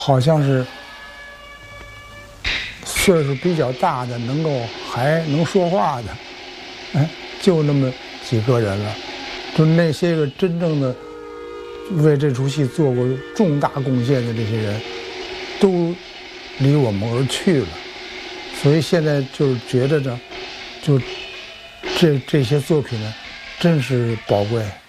好像是岁数比较大的，还能说话的，哎，就那么几个人了。就那些个真正的为这出戏做过重大贡献的这些人，都离我们而去了。所以现在就是觉得呢，就这些作品呢，真是宝贵。